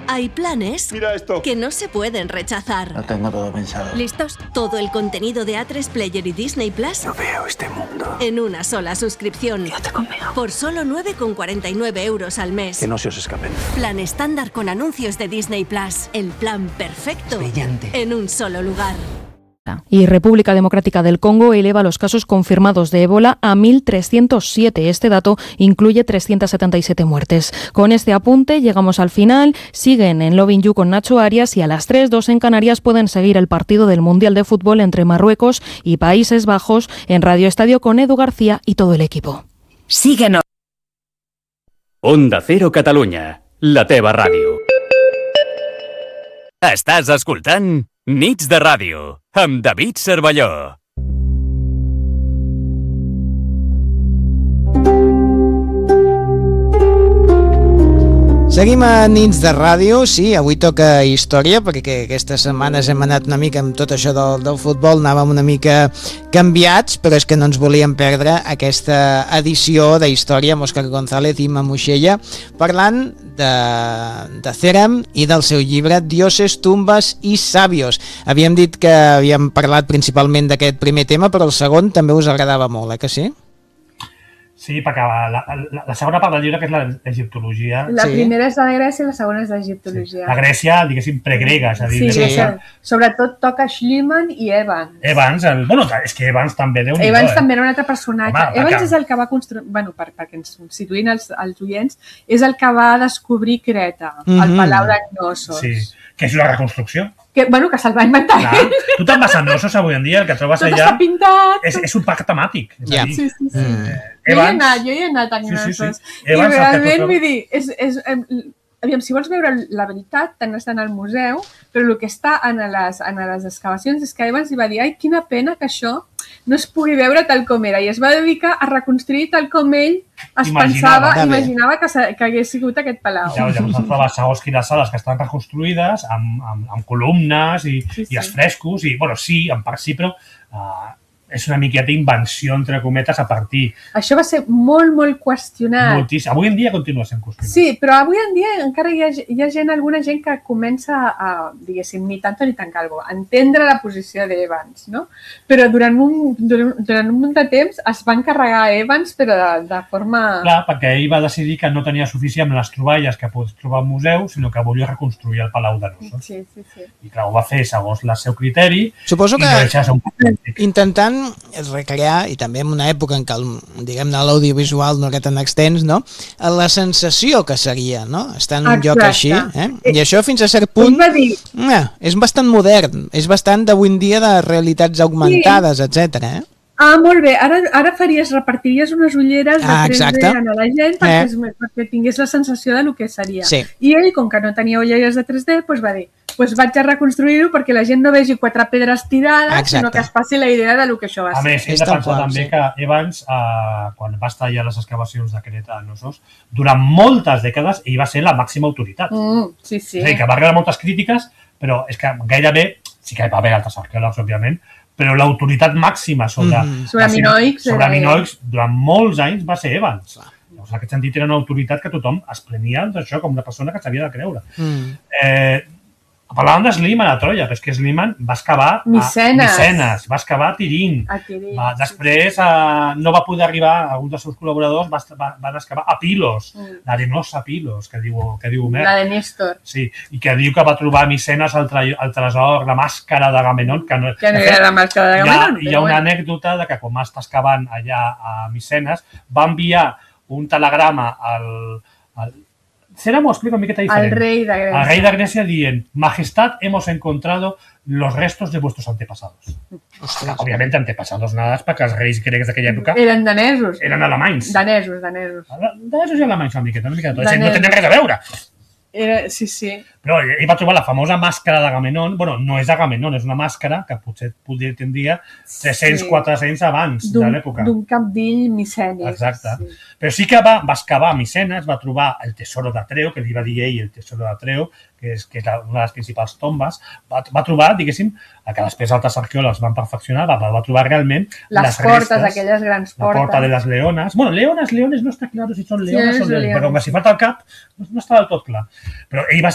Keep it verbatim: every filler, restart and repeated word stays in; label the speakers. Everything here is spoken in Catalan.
Speaker 1: Hay planes
Speaker 2: Mira esto.
Speaker 1: que no se pueden rechazar.
Speaker 3: Lo tengo todo pensado.
Speaker 1: ¿Listos? Todo el contenido de A tres Player y Disney Plus
Speaker 3: No veo este mundo.
Speaker 1: en una sola suscripción.
Speaker 4: Yo te conmigo.
Speaker 1: Por solo nueve con cuarenta y nueve euros al mes.
Speaker 3: Que no se os escapen.
Speaker 1: Plan estándar con anuncios de Disney Plus. El plan perfecto.
Speaker 3: Brillante.
Speaker 1: En un solo lugar.
Speaker 5: Y República Democrática del Congo eleva los casos confirmados de ébola a mil trescientos siete. Este dato incluye trescientas setenta y siete muertes. Con este apunte llegamos al final. Siguen en Lovin' You con Nacho Arias y a las tres, dos en Canarias pueden seguir el partido del Mundial de Fútbol entre Marruecos y Países Bajos en Radio Estadio con Edu García y todo el equipo.
Speaker 4: Síguenos.
Speaker 6: Onda Cero Catalunya, la teva ràdio. Estàs escoltant Nits de Ràdio, amb David Cervelló.
Speaker 7: Seguim a Nits de Ràdio, sí, avui toca història, perquè aquestes setmanes hem anat una mica amb tot això del, del futbol, anàvem una mica canviats, però és que no ens volíem perdre aquesta edició d'història amb Òscar González i Imma Moixella, parlant de, de Cérem i del seu llibre Dioses, tumbes i sabios. Havíem dit que havíem parlat principalment d'aquest primer tema, però el segon també us agradava molt, eh que sí?
Speaker 8: Sí, perquè la, la, la segona part del llibre, que és l'egiptologia...
Speaker 9: La
Speaker 8: sí.
Speaker 9: primera és de Grècia i la segona és d'egiptologia.
Speaker 8: Sí. La Grècia, diguéssim, pregrega, és a dir...
Speaker 9: Sí, sí. Sobretot toca Schliemann i Evans.
Speaker 8: Evans, el, bueno, és que Evans també deu...
Speaker 9: Evans eh? també era un altre personatge.
Speaker 8: Home,
Speaker 9: Evans
Speaker 8: que...
Speaker 9: és el que va construir... Bueno, per, perquè ens situïn els, els oients, és el que va descobrir Creta, mm-hmm. el Palau de Knossos.
Speaker 8: Sí, que és una reconstrucció.
Speaker 9: Que, bueno, que se'l va inventar.
Speaker 8: Clar. Tu te'n vas a Knossos avui en dia, el que trobes
Speaker 9: tot
Speaker 8: allà...
Speaker 9: Tot està pintat.
Speaker 8: És, és un parc temàtic. És
Speaker 7: yeah.
Speaker 8: a dir,
Speaker 9: sí, sí, sí.
Speaker 8: Eh,
Speaker 9: jo,
Speaker 8: Evans...
Speaker 9: hi he anat, jo hi he anat a Knossos.
Speaker 8: Sí, sí, sí.
Speaker 9: I
Speaker 8: Evans,
Speaker 9: realment, vull dir, és, és, és, aviam, si vols veure la veritat, t'han d'estar al museu, però el que està en les, en les excavacions és que Evans hi va dir, ai, quina pena que això no es pugui veure tal com era, i es va dedicar a reconstruir tal com ell es
Speaker 8: imaginava,
Speaker 9: pensava, imaginava que, que hagués sigut aquest palau.
Speaker 8: Ja, llavors es troba segons quines sales que estan reconstruïdes amb, amb, amb columnes i, sí, sí. i els frescos, i, bueno, sí, en part sí, però uh, és una miqueta invenció, entre cometes, a partir.
Speaker 9: Això va ser molt, molt qüestionat.
Speaker 8: Moltíssim. Avui en dia continua sent qüestionat.
Speaker 9: Sí, però avui en dia encara hi ha, hi ha gent, alguna gent que comença a, diguéssim, ni tanto ni tan calvo, a entendre la posició d'Evans, no? Però durant un, durant, durant un munt de temps es va encarregar a Evans, però de, de forma...
Speaker 8: Clar, perquè ell va decidir que no tenia suficient amb les troballes que pots trobar al museu, sinó que volia reconstruir el Palau de Knossos.
Speaker 9: Sí, sí, sí.
Speaker 8: I clar, ho va fer segons el seu criteri.
Speaker 7: Suposo que
Speaker 8: no
Speaker 7: intentant recrear, i també en una època en què diguem-ne l'audiovisual no era tan extens, no? La sensació que seria, no? Estar en un Exacte. Lloc així, eh? I això fins a cert punt eh, és bastant modern, és bastant d'avui en dia de realitats augmentades, sí. etcètera. Eh?
Speaker 9: Ah, molt bé. Ara, ara faries, repartiries unes ulleres de
Speaker 7: ah,
Speaker 9: tres D a la gent perquè, eh. es, perquè tingués la sensació de lo que seria.
Speaker 7: Sí.
Speaker 9: I ell, com que no tenia ulleres de tres D, doncs va dir, doncs vaig a reconstruir-ho perquè la gent no vegi quatre pedres tirades, Exacte. Sinó que es passi la idea de lo que això va ser.
Speaker 8: A més, hem de pensar també sí. que Evans, eh, quan va estar allà a les excavacions de Creta a Knossos, durant moltes dècades ell va ser la màxima autoritat.
Speaker 9: Mm, sí, sí.
Speaker 8: És a dir, que va rebre moltes crítiques, però és que gairebé, sí que va haver altres arqueòlegs, òbviament, però l'autoritat màxima sobre,
Speaker 9: mm. sobre minoics
Speaker 8: sobre minoics durant molts anys va ser Evans. Llavors, en aquest sentit, era una autoritat que tothom es prenia d'això com una persona que s'havia de creure.
Speaker 7: Mm.
Speaker 8: Eh, parlàvem de Schliemann a Troia, però és que Schliemann va excavar
Speaker 9: Micenes,
Speaker 8: a Micenes va excavar a Tirín.
Speaker 9: A Tirín
Speaker 8: va, després eh, no va poder arribar, algun dels seus col·laboradors va, va, van excavar a Pilos, mm. l'arenosa Pilos, que diu, que diu Homer.
Speaker 9: La de Néstor.
Speaker 8: Sí, i que diu que va trobar a Micenes el, el tresor, la màscara d'Agamenon. Que no,
Speaker 9: que no era la màscara d'Agamenon.
Speaker 8: Hi ha, hi ha una bueno. anècdota de que quan va estar excavant allà a Micenes va enviar un telegrama al... al Cérem ho explica una miqueta diferent.
Speaker 9: Al rei de Grecia.
Speaker 8: Al rei de Grecia dient, Majestad, hemos encontrado los restos de vuestros antepasados. Ostras. Obviamente antepasados nada, perquè els reis grecs d'aquella època...
Speaker 9: Eren danesos.
Speaker 8: Eren alemanys.
Speaker 9: Danesos, danesos.
Speaker 8: Danesos i alemanys una miqueta, una miqueta. Tot. No tenen res a veure.
Speaker 9: Era, sí, sí.
Speaker 8: Però ell va trobar la famosa màscara d'Agamenon. Bueno, no és Agamenon, és una màscara que potser podria tindria tres-cents quatre cents abans de l'època.
Speaker 9: D'un cabdill micènic.
Speaker 8: Exacte. Sí. Però sí que va, va excavar a Micenes, va trobar el tesoro d'Atreo, que li va dir ell el tesoro d'Atreo, que és, que és la, una de les principals tombes. Va, va trobar, diguéssim, que després altres arqueòlegs van perfeccionar, va, va trobar realment
Speaker 9: les, les
Speaker 8: portes,
Speaker 9: restes, aquelles grans portes.
Speaker 8: La porta de les leones. Bueno, leones, leones, no està clar si són leones sí, o leones, però com que si falta el cap, no, no està del tot clar. Però ell va